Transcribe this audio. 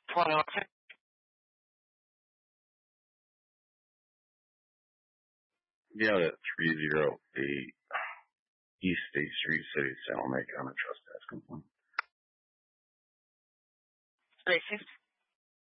21. Yeah, that 308 East State Street, City, Salem, on a trespass complaint. Great.